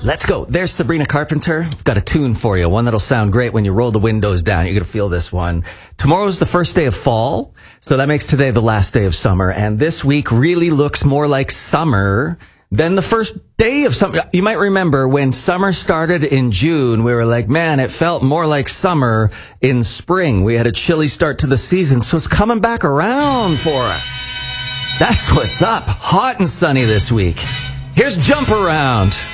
Let's go. There's Sabrina Carpenter. I've got a tune for you, one that'll sound great when you roll the windows down. You're going to feel this one. Tomorrow's the first day of fall, so that makes today the last day of summer. And this week really looks more like summer than the first day of summer. You might remember when summer started in June, we were like, man, it felt more like summer in spring. We had a chilly start to the season, so it's coming back around for us. That's what's up. Hot and sunny this week. Here's Jump Around.